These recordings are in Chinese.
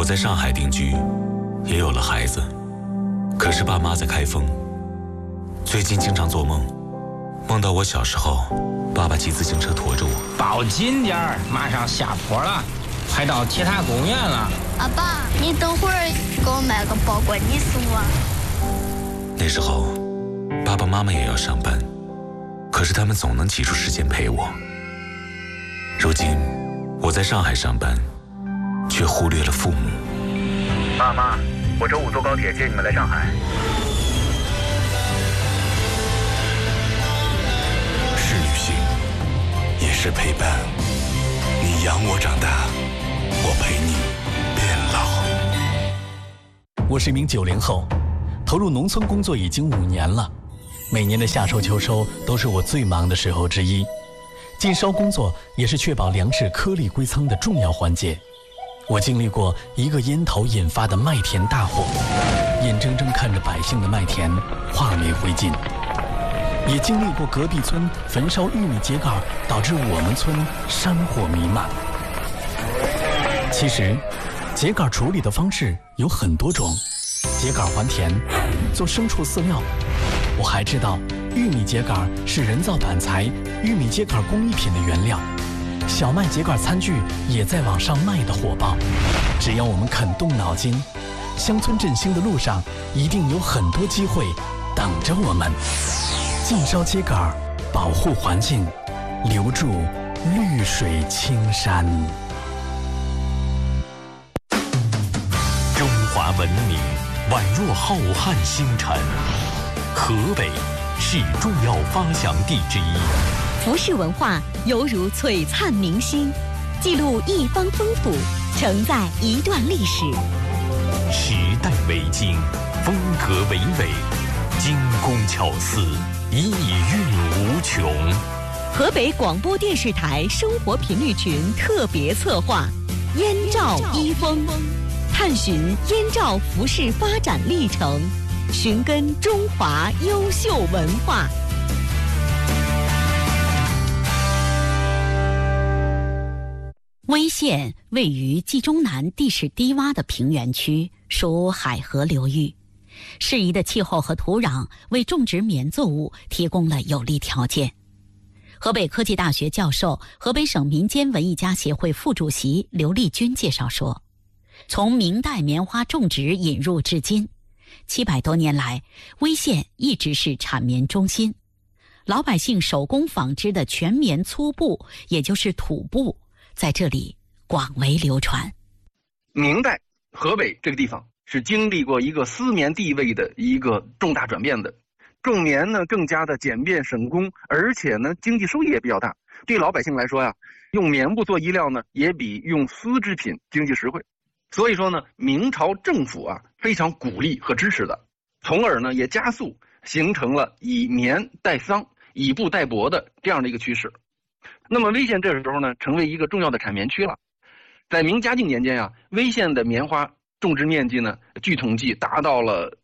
我在上海定居，也有了孩子，可是爸妈在开封。最近经常做梦，梦到我小时候，爸爸骑自行车驮着我。 抱紧点儿，马上下坡了，快到铁塔公园了。 阿爸，你等会儿给我买个包裹，你送我。 那时候，爸爸妈妈也要上班，可是他们总能挤出时间陪我。如今，我在上海上班，却忽略了父母。 爸妈，我周5坐高铁接你们来上海。 是旅行，也是陪伴。你养我长大，我陪你变老。 我是一名90后，投入农村工作已经5年了。每年的夏收秋收都是我最忙的时候之一。禁烧工作也是确保粮食颗粒归仓的重要环节。我经历过一个烟头引发的麦田大火，眼睁睁看着百姓的麦田化为灰烬，也经历过隔壁村焚烧玉米秸秆导致我们村山火弥漫。其实秸秆处理的方式有很多种，秸秆还田，做牲畜饲料。我还知道玉米秸秆是人造板材、玉米秸秆工艺品的原料，小麦秸秆餐具也在往上卖得火爆。只要我们肯动脑筋，乡村振兴的路上一定有很多机会等着我们。禁烧秸秆，保护环境，留住绿水青山。 中华文明宛若浩瀚星辰，河北是重要发祥地之一。 服饰文化犹如璀璨明星，记录一方风土，承载一段历史。 时代为经，风格为纬，精工巧思，意蕴无穷。 河北广播电视台生活频率群特别策划《燕赵衣风》，探寻燕赵服饰发展历程，寻根中华优秀文化。威县位于冀中南地势低洼的平原区，属海河流域，适宜的气候和土壤为种植棉作物提供了有利条件。河北科技大学教授、河北省民间文艺家协会副主席刘丽君介绍说，从明代棉花种植引入至今700多年来，威县一直是产棉中心，老百姓手工纺织的全棉粗布，也就是土布，在这里广为流传。 明代河北这个地方是经历过一个丝棉地位的一个重大转变的，种棉呢更加的简便省工，而且呢经济收益也比较大。对老百姓来说呀，用棉布做衣料呢也比用丝织品经济实惠。所以说呢，明朝政府啊非常鼓励和支持的，从而呢也加速形成了以棉代桑、以布代帛的这样的一个趋势。那么威县这时候呢成为一个重要的产棉区了。在明嘉靖年间啊，威县的棉花种植面积呢据统计达到了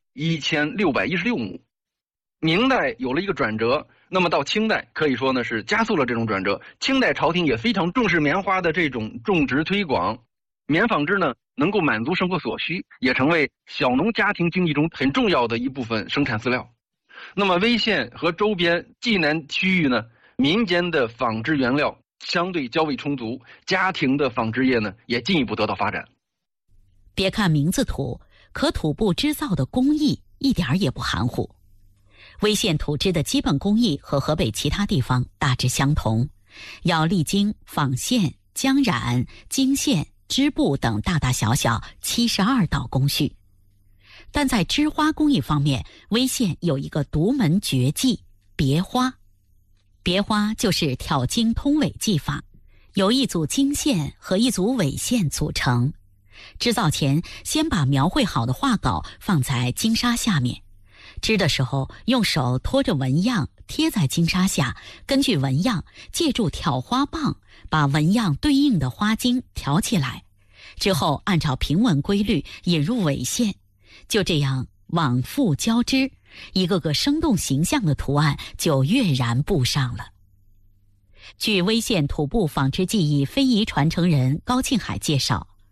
1616亩。明代有了一个转折，那么到清代可以说呢是加速了这种转折。清代朝廷也非常重视棉花的这种种植推广，棉纺织呢能够满足生活所需，也成为小农家庭经济中很重要的一部分生产饲料。那么威县和周边冀南区域呢，民间的纺织原料相对较为充足，家庭的纺织业呢也进一步得到发展。 别看名字土，可土布织造的工艺一点也不含糊。威县土织的基本工艺和河北其他地方大致相同，要历经纺线、浆染、经线、织布等大大小小72道工序。但在织花工艺方面，威县有一个独门绝技——别花。别花就是挑经通纬技法，由一组经线和一组纬线组成。织造前，先把描绘好的画稿放在经纱下面，织的时候用手托着纹样贴在经纱下，根据纹样借助挑花棒把纹样对应的花茎挑起来，之后按照平纹规律引入纬线，就这样往复交织，一个个生动形象的图案就跃然布上了。据威县土布纺织技艺非遗传承人高庆海介绍，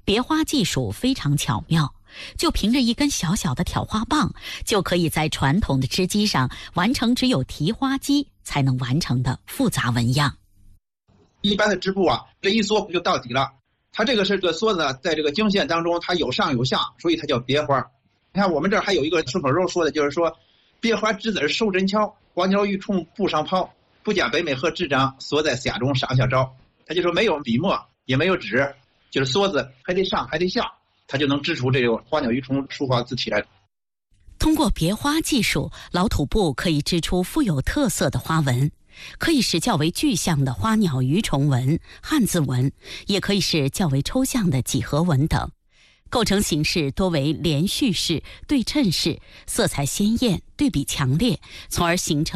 别花技术非常巧妙，就凭着一根小小的挑花棒，就可以在传统的织机上完成只有提花机才能完成的复杂纹样。 一般的织布啊，这一缩就到底了。它这个是个梭子呢，在这个经线当中，它有上有下，所以它叫别花。你看我们这儿还有一个顺口溜说的，就是说，别花织子收针敲，花鸟鱼虫布上抛，不加北美和纸张，缩在匣中上下招。它就说没有笔墨，也没有纸，就是梭子还得上还得下，它就能织出这种花鸟鱼虫书画字体来。 通过别花技术，老土布可以织出富有特色的花纹，可以是较为具象的花鸟鱼虫纹、汉字纹，也可以是较为抽象的几何纹等。构成形式多为连续式、对称式，色彩鲜艳，对比强烈，从而形成